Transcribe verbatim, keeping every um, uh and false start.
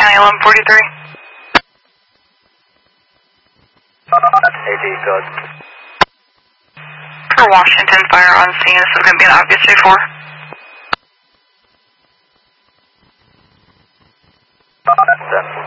County eleven forty-three. A D, good. For Washington, fire on scene. This is going to be an obvious J four. Ten.